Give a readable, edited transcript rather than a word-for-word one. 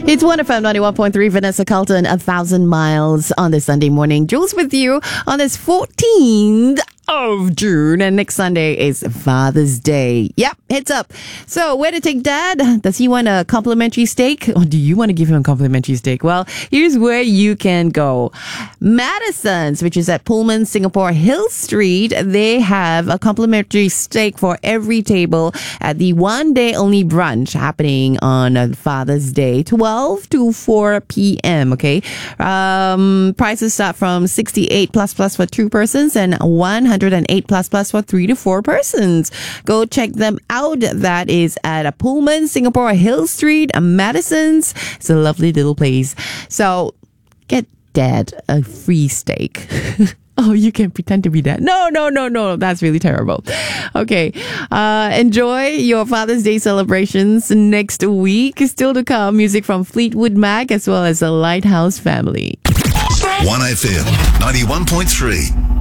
It's 1FM 91.3, Vanessa Carlton, 1,000 miles on this Sunday morning. Jules with you on this 14th of June, and next Sunday is Father's Day. Yep, heads up. So, where to take Dad? Does he want a complimentary steak? Or do you want to give him a complimentary steak? Well, here's where you can go. Madison's, which is at Pullman, Singapore, Hill Street. They have a complimentary steak for every table at the one-day-only brunch happening on Father's Day, 12 to 4 p.m., okay? Prices start from 68 plus for 2 persons and 108 plus for 3 to 4 persons. Go check them out. That is at a Pullman, Singapore, Hill Street, Madison's. It's a lovely little place. So get Dad a free steak. Oh, you can pretend to be Dad. No. That's really terrible. Okay. Enjoy your Father's Day celebrations next week. Still to come, music from Fleetwood Mac as well as the Lighthouse Family. 1FM 91.3.